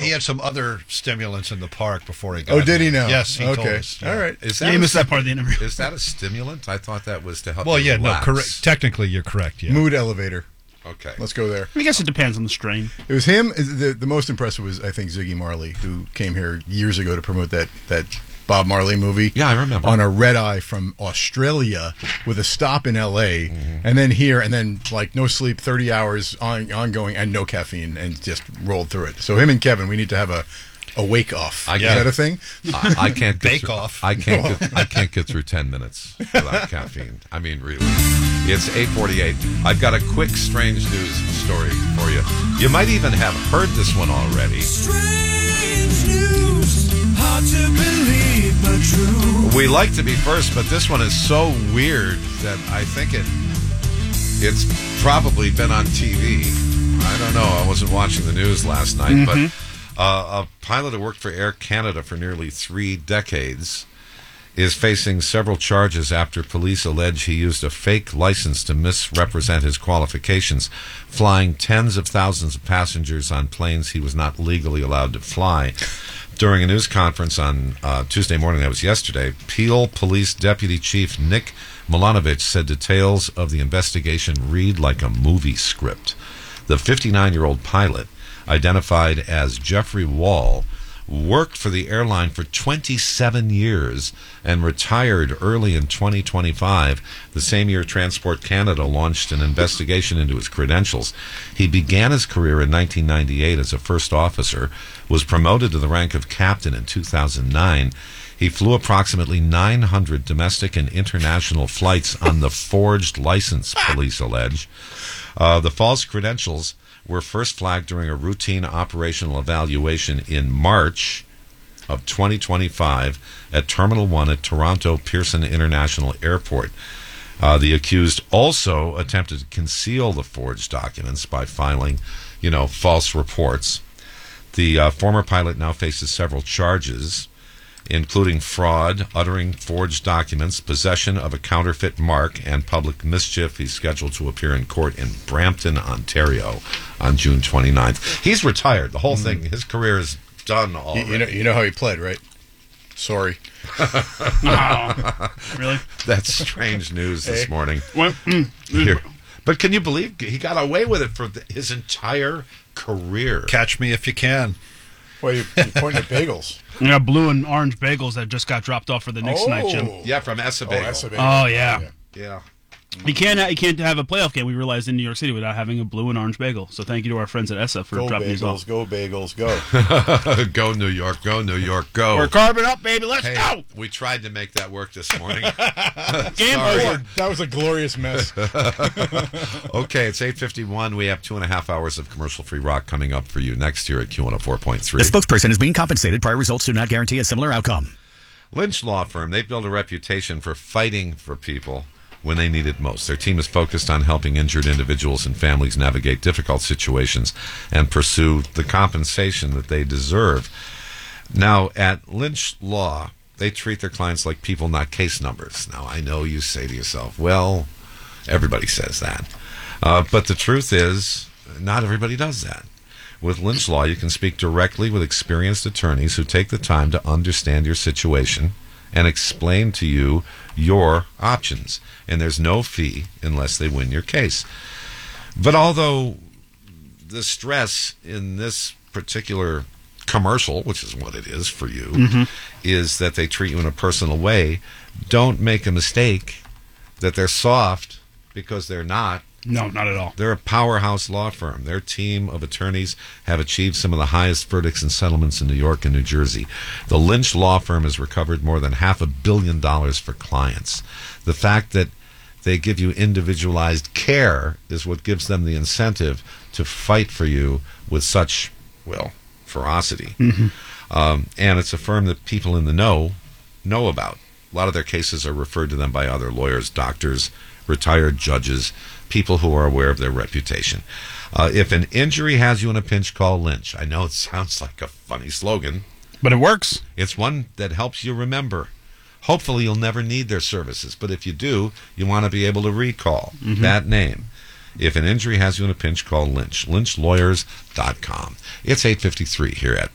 he had some other stimulants in the park before he got Oh, did he here. now? Yes, he told Okay. us. All right. Is Yeah, you missed that part of the interview. Is that a stimulant? I thought that was to help Well, you yeah, relax. no, correct. Technically, you're correct. Yeah. Mood elevator. Okay. Let's go there. I guess it depends on the strain. It was him. The most impressive was, I think, Ziggy Marley, who came here years ago to promote that Bob Marley movie. Yeah, I remember. On a red eye from Australia with a stop in L.A. And then here, and then like no sleep, 30 hours ongoing, and no caffeine, and just rolled through it. So him and Kevin, we need to have a wake off. Is that a thing? I can't get Bake through, off. I can't get through 10 minutes without caffeine. I mean, really. It's 8:48. I've got a quick strange news story for you. You might even have heard this one already. Strange news, hard to believe but true. We like to be first, but this one is so weird that I think it's probably been on TV. I don't know. I wasn't watching the news last night, but a pilot who worked for Air Canada for nearly 3 decades is facing several charges after police allege he used a fake license to misrepresent his qualifications, flying tens of thousands of passengers on planes he was not legally allowed to fly. During a news conference on Tuesday morning, that was yesterday, Peel Police Deputy Chief Nick Milanovic said details of the investigation read like a movie script. The 59-year-old pilot, identified as Jeffrey Wall, worked for the airline for 27 years and retired early in 2025, the same year Transport Canada launched an investigation into his credentials. He began his career in 1998 as a first officer, was promoted to the rank of captain in 2009. He flew approximately 900 domestic and international flights on the forged license, police allege. The false credentials were first flagged during a routine operational evaluation in March of 2025 at Terminal 1 at Toronto Pearson International Airport. The accused also attempted to conceal the forged documents by filing, false reports. The former pilot now faces several charges, including fraud, uttering forged documents, possession of a counterfeit mark, and public mischief. He's scheduled to appear in court in Brampton, Ontario on June 29th. He's retired. The whole thing, his career is done already. You know how he pled, right? Sorry. Oh, really? That's strange news this morning. Well, Here. But can you believe he got away with it for his entire career? Catch me if you can. Well, you're pointing at bagels. yeah, blue and orange bagels that just got dropped off for the Knicks tonight, Jim. Yeah, from Essebago. Oh, yeah. Yeah. You can't have a playoff game, we realized, in New York City without having a blue and orange bagel. So thank you to our friends at ESSA for dropping these off. Go bagels, go. Go New York, go New York, go. We're carving up, baby. Let's Hey, go. we tried to make that work this morning. Game Sorry. over. That was a glorious mess. Okay, it's 8:51. We have 2.5 hours of commercial-free rock coming up for you next year at Q104.3. The spokesperson is being compensated. Prior results do not guarantee a similar outcome. Lynch Law Firm, they've built a reputation for fighting for people when they need it most. Their team is focused on helping injured individuals and families navigate difficult situations and pursue the compensation that they deserve. Now, at Lynch Law, they treat their clients like people, not case numbers. Now, I know you say to yourself, well, everybody says that. But the truth is, not everybody does that. With Lynch Law, you can speak directly with experienced attorneys who take the time to understand your situation and explain to you your options. And there's no fee unless they win your case. But although the stress in this particular commercial, which is what it is for you, is that they treat you in a personal way, don't make a mistake that they're soft, because they're not. No, not at all. They're a powerhouse law firm. Their team of attorneys have achieved some of the highest verdicts and settlements in New York and New Jersey. The Lynch Law Firm has recovered more than $500 million for clients. The fact that they give you individualized care is what gives them the incentive to fight for you with such, ferocity. And it's a firm that people in the know about. A lot of their cases are referred to them by other lawyers, doctors, retired judges, people who are aware of their reputation. If an injury has you in a pinch, call Lynch. I know it sounds like a funny slogan, But it works. it's one that helps you remember. Hopefully you'll never need their services, but if you do, you want to be able to recall that name. If an injury has you in a pinch, call Lynch. LynchLawyers.com. It's 8:53 here at